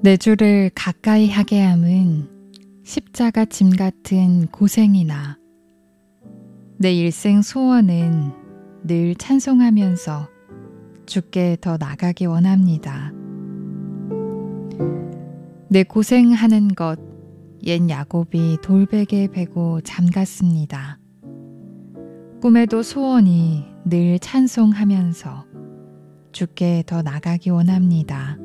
내 주를 가까이 하게 함은 십자가 짐 같은 고생이나 내 일생 소원은 늘 찬송하면서 주께 더 나가기 원합니다. 내 고생하는 것 옛 야곱이 돌베개 베고 잠갔습니다. 꿈에도 소원이 늘 찬송하면서 주께 더 나가기 원합니다.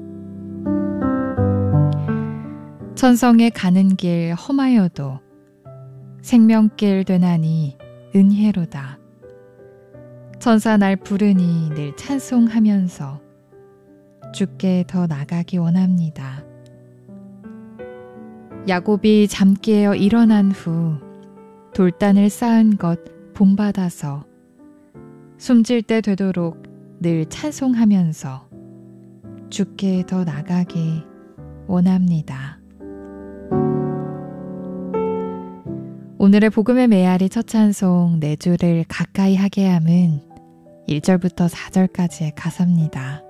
천성에 가는 길 험하여도 생명길 되나니 은혜로다. 천사 날 부르니 늘 찬송하면서 주께 더 나가기 원합니다. 야곱이 잠 깨어 일어난 후 돌단을 쌓은 것 본받아서 숨질 때 되도록 늘 찬송하면서 주께 더 나가기 원합니다. 오늘의 복음의 메아리 첫 찬송 내 주를 가까이 하게 함은 1절부터 4절까지의 가사입니다.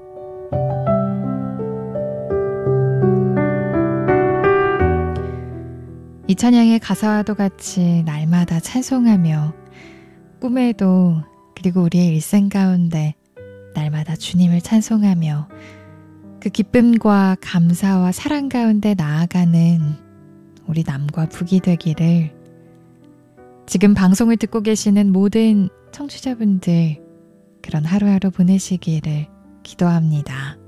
이 찬양의 가사와도 같이 날마다 찬송하며 꿈에도 그리고 우리의 일생 가운데 날마다 주님을 찬송하며 그 기쁨과 감사와 사랑 가운데 나아가는 우리 남과 북이 되기를 지금 방송을 듣고 계시는 모든 청취자분들 그런 하루하루 보내시기를 기도합니다.